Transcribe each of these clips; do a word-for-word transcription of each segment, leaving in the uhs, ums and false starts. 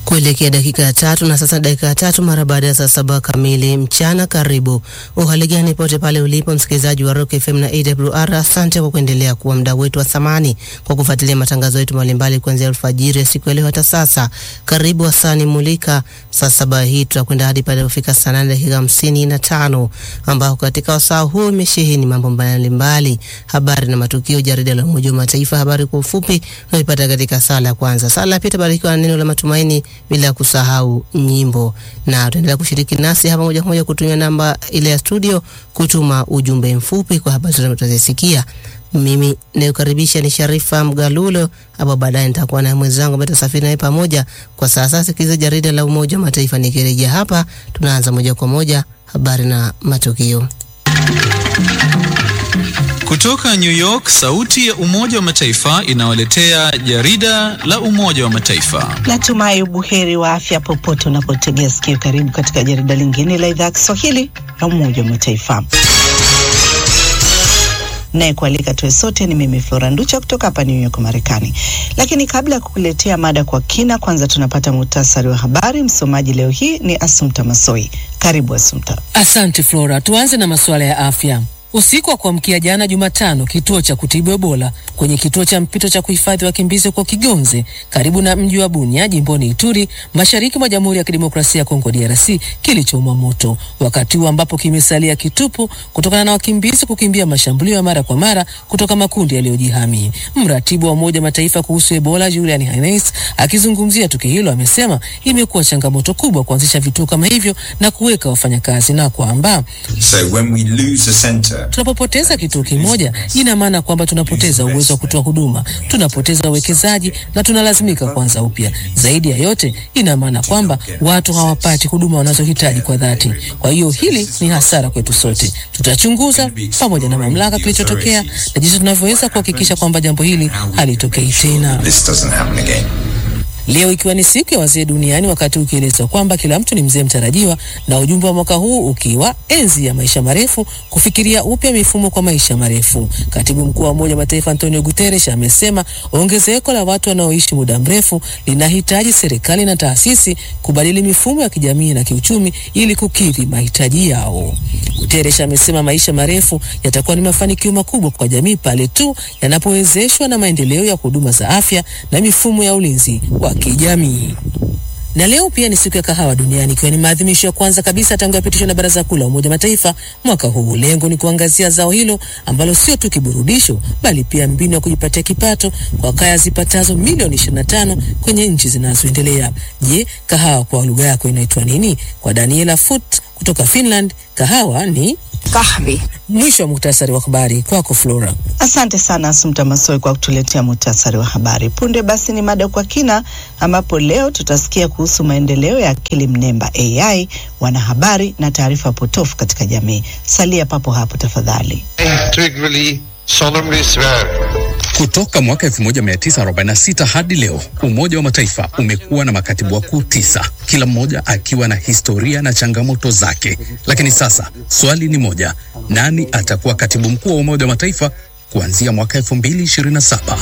Kuelekea dakika ya tatu na sasa dakika ya tatu mara baada ya saa saba kamili mchana. Karibu uhaligani pote pale ulipo msikilizaji wa Rock F M na A W R. Asante kwa kuendelea kuwa mdau wetu wa thamani kwa kufuatilia matangazo yetu mbalimbali kuanzia alfajiri siku ya leo hata sasa. Karibu Asani Mulika. Saa saba hii tutakwenda hadi pale kufika saa nane dakika hamsini na tano ambao katika wasaa huu imesheheni mambo mbalimbali, habari na matukio, jarida la Umoja wa Mataifa, habari kwa ufupi unaipata katika sala ya kwanza. Sala ya pili barikiwa neno la matumaini, bila kusahau nyimbo. Na tuendelea kushiriki nasi hapa moja kwa moja kutumia namba ile ya studio kutuma ujumbe mfupi kwa habari tunazosikia. Mimi nakukaribisha ni Sharifa Mgalulo. Hapo baadaye nitakuwa na mwenzangu Beta Safina naye pamoja. Kwa sasa sikiliza jarida la Umoja wa Mataifa. Nikirejea hapa tunaanza moja kwa moja habari na matukio. Kutoka New York, sauti ya Umoja wa Mataifa inawaletea jarida la Umoja wa Mataifa. Natumai ubuheri wa afya popote unapotegea sikio. Karibu katika jarida lingine la idhaa ya Kiswahili la Umoja wa Mataifa. Nae kualika tuwe sote ni mimi Flora Nducha kutoka hapa New York, Marekani. Lakini kabla ya kukuletea mada kwa kina, kwanza tunapata muhtasari wa habari. Msomaji leo hii ni Assumpta Massoi. Karibu Assumpta. Asante Flora. Tuanze na masuala ya afya. Usiku wa kuamkia jana Jumatano, kituo cha kutibu Ebola kwenye kituo cha mpito cha kuhifadhi wakimbizi kwa Kigonze karibu na mji wa Bunia jimboni Ituri mashariki mwa Jamhuri ya Kidemokrasia ya Kongo D R C kilichomwa moto, wakati huu ambapo kimesalia kitupu kutokana na wakimbizi kukimbia mashambulio ya mara kwa mara kutoka makundi yaliyojihami. Mratibu wa Umoja Mataifa kuhusu Ebola Julian Haynes akizungumzia tukio hilo amesema imekuwa changamoto kubwa kuanzisha vituo kama hivyo na kuweka wafanyakazi, na kwamba so when we lose a center, tunapopoteza kituo kimoja ina maana kwamba tunapoteza uwezo wa kutoa huduma, tunapoteza uwekezaji na tunalazimika kuanza upya. Zaidi ya yote ina maana kwamba watu hawapati huduma wanazohitaji kwa dhati. Kwa hiyo hili ni hasara kwetu sote. Tutachunguza pamoja na mamlaka kilichotokea na jinsi tunavyoweza kuhakikisha kwamba jambo hili halitokei tena. Leo ikiwa ni siku ya wazee duniani, wakati ukieleza kwamba kila mtu ni mzee mtarajiwa, na ujumbe wa mwaka huu ukiwa enzi ya maisha marefu, kufikiria upya mifumo kwa maisha marefu. Katibu mkuu wa Umoja Mataifa Antonio Guterres amesema ongezeko la watu wanaoishi muda mrefu linahitaji serikali na taasisi kubadili mifumo ya kijamii na kiuchumi ili kukidhi mahitaji yao. Guterres amesema maisha marefu yatakuwa ni mafanikio makubwa kwa jamii pale tu yanapowezeshwa na maendeleo ya huduma za afya na mifumo ya ulinzi wa kijamii. Na leo pia ni siku ya kahawa duniani, ikiwa ni maadhimisho ya kwanza kabisa tangu yapitishwe na Baraza Kuu la Umoja Mataifa mwaka huu. Lengo ni kuangazia zao hilo ambalo sio tu kiburudisho bali pia mbinu ya kujipatia kipato kwa kaya zipatazo milioni ishirini na tano kwenye nchi zinazoendelea. Je, kahawa kwa lugha yako inaitwa nini? Kwa Daniela Foot kutoka Finland, kahawa ni kahvi. Mwisho wa muhtasari wa habari kwako Flora. Asante sana Assumpta Massoi kwa kutuletea muhtasari wa habari. Punde basi ni mada kwa kina, ambapo leo tutasikia kuhusu maendeleo ya akili mnemba A I, wanahabari na taarifa potofu katika jamii. Salia papo hapo tafadhali. Integrally, solemnly swear. Kutoka mwaka elfu moja mia tisa arobaini na sita hadi leo, Umoja wa Mataifa umekuwa na makatibu wakuu tisa, kila mmoja akiwa na historia na changamoto zake. Lakini sasa swali ni moja: nani atakuwa katibu mkuu wa Umoja wa Mataifa kuanzia mwaka elfu mbili ishirini na saba?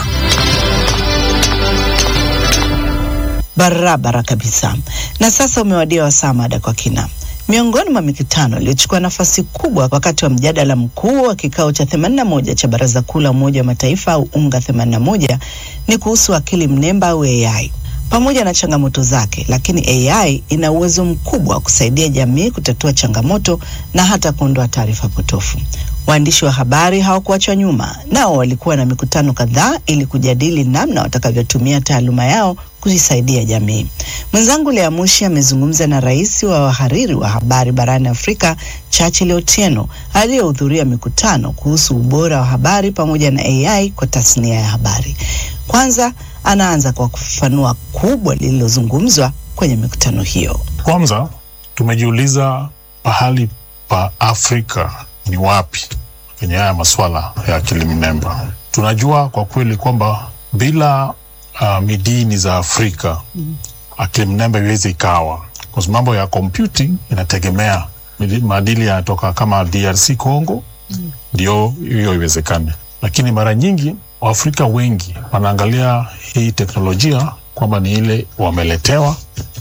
Barabara kabisa. Na sasa umewadia wasaa mada kwa kina. Miongoni mwa mikutano iliyochukua nafasi kubwa wakati wa mjadala mkuu wa kikao cha themanini na moja cha Baraza Kuu la Umoja wa Mataifa au UNGA themanini na moja ni kuhusu akili mnemba au A I. Pamoja na changamoto zake, lakini A I ina uwezo mkubwa wa kusaidia jamii kutatua changamoto na hata kuondoa taarifa potofu. Waandishi wa habari hawakuachwa nyuma, nao walikuwa na mikutano kadhaa ili kujadili namna watakavyotumia taaluma yao kujisaidia jamii. Mwenzangu Lea Mushi amezungumza na rais wa wahariri wa habari barani Afrika, Churchill Otieno, aliyehudhuria mikutano kuhusu ubora wa habari pamoja na A I kwa tasnia ya habari. Kwanza anaanza kwa kufafanua kubwa lililozungumzwa kwenye mikutano hiyo. Kwanza tumejiuliza pahali pa Afrika ni wapi kwenye haya masuala ya akili mnemba. Tunajua kwa kweli kwamba bila uh, midini za Afrika mm. akili mnemba iweze ikawa, kwa sababu mambo ya computing inategemea maadili yanatoka kama D R C Congo ndio mm. hiyo iwezekane. Lakini mara nyingi Waafrika wengi wanaangalia hii teknolojia kwamba ni ile wameletewa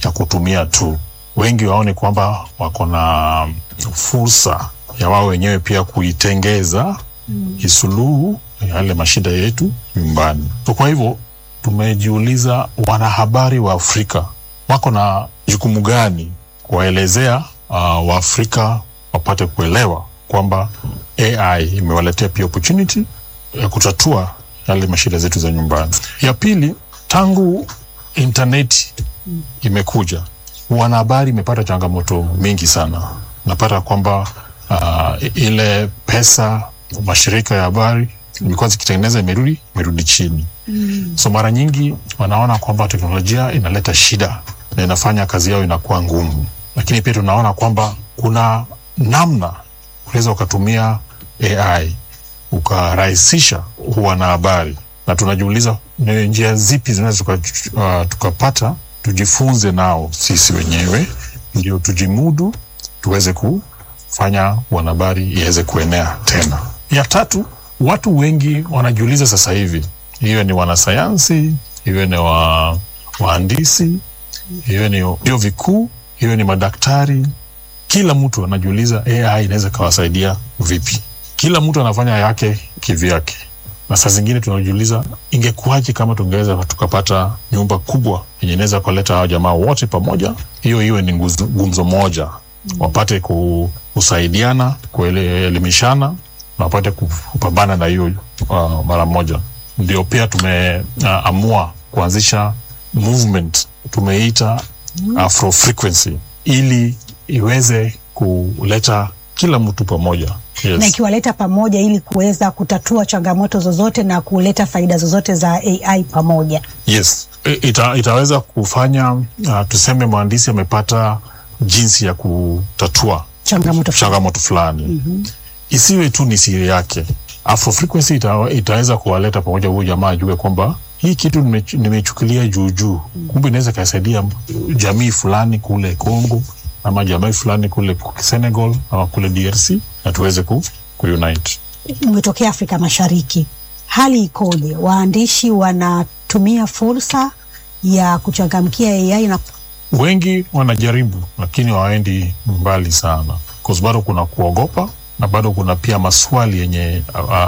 ya kutumia tu. Wengi waone kwamba wako na fursa ya wao wenyewe pia kuitengeza mm. isuluhu yale mashida yetu nyumbani. So kwa hivyo tumejiuliza, wanahabari wa Afrika wako na jukumu gani kuwaelezea uh, Waafrika wapate kuelewa kwamba A I imewaletea pia opportunity ya kutatua yale mashida zetu za nyumbani. Ya pili, tangu internet imekuja, wanahabari imepata changamoto mingi sana. Napata kwamba uh, ile pesa mashirika ya habari imekuwa zikitengeneza imerudi imerudi chini. Mm. So mara nyingi wanaona kwamba teknolojia inaleta shida na inafanya kazi yao inakuwa ngumu. Lakini pia tunaona kwamba kuna namna unaweza ukatumia A I ukarahisisha wanahabari, na tunajiuliza ni njia zipi zinaweza uh, tukapata tujifunze nao sisi wenyewe ndio tujimudu tuweze kufanya wanahabari iweze kuenea tena. Ya tatu, watu wengi wanajiuliza sasa hivi, hiyo ni wanasayansi, hiyo ni wa wahandisi, hiyo ni hiyo vikuu, hiyo ni madaktari, kila mtu anajiuliza A I inaweza kawasaidia vipi? Kila mtu anafanya yake kivyake. Na saa zingine tunajiuliza, ingekuwaje kama tungeweza tukapata nyumba kubwa yenye inaweza kuleta hao jamaa wote pamoja, hiyo hiyo ni gumzo moja, wapate kusaidiana, kuelimishana na wapate kupambana na hiyo uh, mara moja. Ndio pia tumeamua uh, kuanzisha movement tumeita Afro Frequency, ili iweze kuleta kila mtu pamoja. Yes. Na ikiwaleta pamoja ili kuweza kutatua changamoto zozote na kuleta faida zozote za A I pamoja. Yes. Ita, itaweza kufanya uh, tuseme mhandisi amepata jinsi ya kutatua changamoto changamoto fulani. Mm-hmm. Isiwe tu ni siri yake. Afro Frequency ita, itaweza kuwaleta pamoja huyo jamaa ajue kwamba hii kitu nimechukulia juu juu. Kumbe inaweza kusaidia jamii fulani kule Kongo ama jamii fulani kule Senegal ama kule D R C, na tuweze ku, ku unite. Umetokea Afrika Mashariki. Hali ikoje? Waandishi wanatumia fursa ya kuchangamkia A I? Na wengi wanajaribu lakini hawaendi mbali sana. Kwa sababu kuna kuogopa na bado kuna pia maswali yenye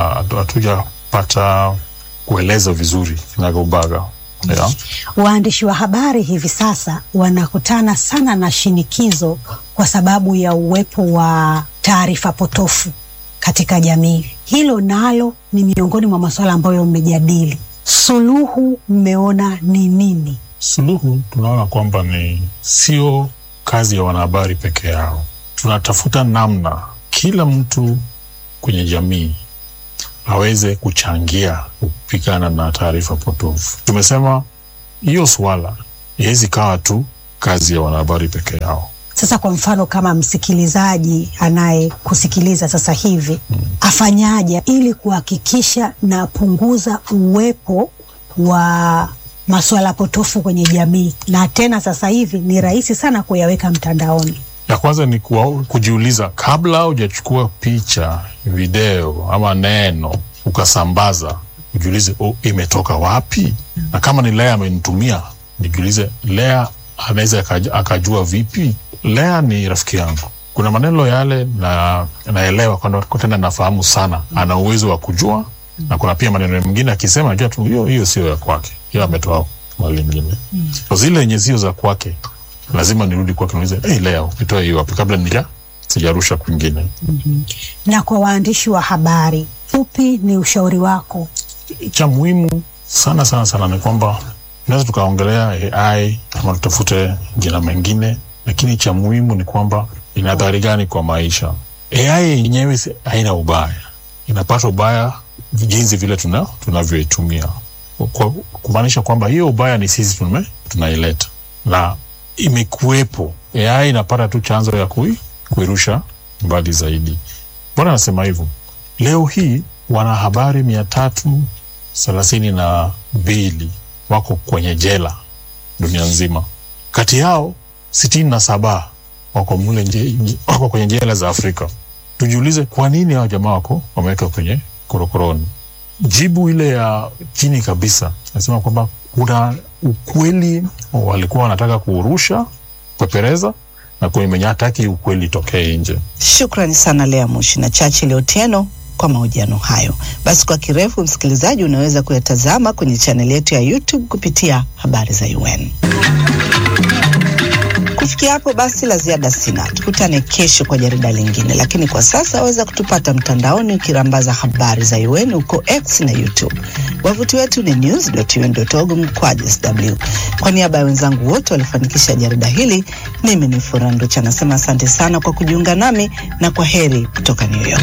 hatujapata kueleza vizuri kinagaubaga. Yeah. Waandishi wa habari hivi sasa wanakutana sana na shinikizo kwa sababu ya uwepo wa taarifa potofu katika jamii. Hilo nalo ni miongoni mwa masuala ambayo mmejadili. Suluhu mmeona ni nini? Suluhu tunaona kwamba ni sio kazi ya wanahabari peke yao. Tunatafuta namna kila mtu kwenye jamii aweze kuchangia kupigana na taarifa potofu. Tumesema hiyo swala haiwezi kawa tu kazi ya wanahabari peke yao. Sasa kwa mfano kama msikilizaji anayekusikiliza sasa hivi, hmm, afanyaje ili kuhakikisha na punguza uwepo wa masuala potofu kwenye jamii? Na tena sasa hivi ni rahisi sana kuyaweka mtandaoni. Ya kwanza ni kuwa, kujiuliza kabla hujachukua picha, video ama neno ukasambaza, ujiulize oh, imetoka wapi? Mm. Na kama ni Lea amenitumia, nijiulize Lea anaweza akajua vipi? Lea ni rafiki yangu. Kuna maneno yale na naelewa kwa tena nafahamu sana. Ana uwezo wa kujua. Mm. Na kuna pia maneno mengine akisema najua tu hiyo hiyo sio ya kwake. Hiyo ametoa mahali nyingine. Mm. So zile yenye sio za kwake lazima nirudi kwake niulize, "Eh, hey, Lea, nitoe hiyo hapo kabla nija sijarusha kwingine." Mm-hmm. Na kwa waandishi wa habari, upi ni ushauri wako? Cha muhimu sana sana sana ni kwamba tunaweza tukaongelea A I kama tutafute jina mengine, lakini cha muhimu ni kwamba ina athari gani kwa maisha. A I yenyewe haina ubaya. Inapata ubaya jinsi vile tuna tunavyoitumia. Kwa kumaanisha kwamba hiyo ubaya ni sisi tume tunaileta. Na imekuwepo. A I inapata tu chanzo ya kui, kuirusha mbali zaidi. Mbona nasema hivyo? Leo hii wanahabari mia tatu thelathini na mbili wako kwenye jela dunia nzima. Kati yao sitini na saba wako mule nje, wako kwenye jela za Afrika. Tujiulize kwa nini hao jamaa wako wameweka kwenye korokoroni? Jibu ile ya chini kabisa nasema kwamba kuna ukweli walikuwa wanataka kuurusha, kupepereza, na kwa mwenye hataki ukweli tokee nje. Shukrani sana Lea Mushi na Churchill Otieno kwa mahojiano hayo. Basi kwa kirefu, msikilizaji, unaweza kuyatazama kwenye chaneli yetu ya YouTube kupitia Habari za U N. Kufikia hapo basi la ziada sina. Tukutane kesho kwa jarida lingine, lakini kwa sasa waweza kutupata mtandaoni ukirambaza Habari za U N huko X na YouTube. Wavuti wetu ni news dot u n dot org mkwaju S W. Kwa niaba ya wenzangu wote walifanikisha jarida hili, mimi ni Furando Cha nasema asante sana kwa kujiunga nami na kwa heri kutoka New York.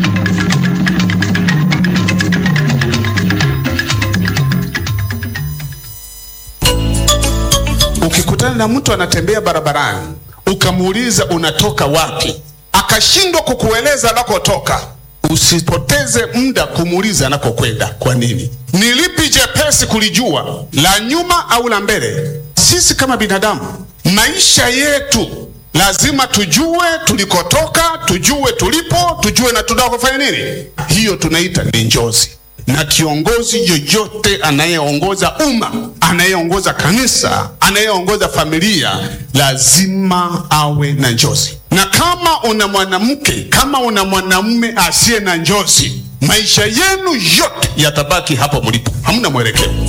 Ukikutana na mtu anatembea barabarani, ukamuuliza unatoka wapi, akashindwa kukueleza anakotoka, usipoteze muda kumuuliza anakokwenda. Kwa nini? Ni lipi jepesi kulijua, la nyuma au la mbele? Sisi kama binadamu, maisha yetu lazima tujue tulikotoka, tujue tulipo, tujue na tunakofanya nini. Hiyo tunaita ni njozi. Na kiongozi yoyote anayeongoza umma, anayeongoza kanisa, anayeongoza familia, lazima awe na njozi. Na kama una mwanamke, kama una mwanamume asiye na njozi, maisha yenu yote yatabaki hapo mlipo, hamna mwelekeo.